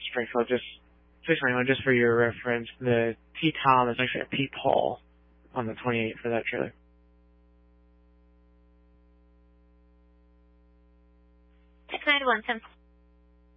Springfield, just for your reference, the T-Tom is actually a P-Paul on the 28 for that trailer. Tech 91,